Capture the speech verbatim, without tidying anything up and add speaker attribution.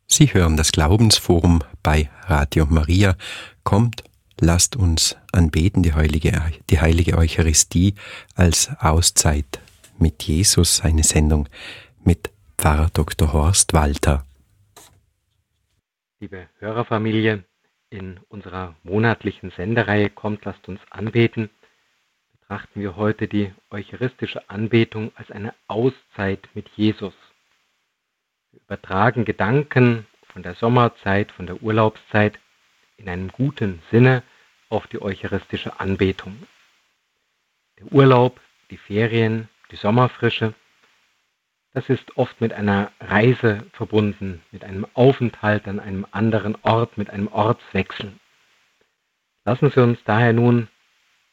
Speaker 1: Sie hören das Glaubensforum bei Radio Maria. Kommt, lasst uns anbeten, die heilige, die heilige Eucharistie als Auszeit mit Jesus, eine Sendung mit Pfarrer Doktor Horst Walter.
Speaker 2: Liebe Hörerfamilie, in unserer monatlichen Sendereihe Kommt, lasst uns anbeten, betrachten wir heute die eucharistische Anbetung als eine Auszeit mit Jesus. Wir übertragen Gedanken von der Sommerzeit, von der Urlaubszeit in einem guten Sinne auf die eucharistische Anbetung. Der Urlaub, die Ferien, die Sommerfrische, das ist oft mit einer Reise verbunden, mit einem Aufenthalt an einem anderen Ort, mit einem Ortswechsel. Lassen Sie uns daher nun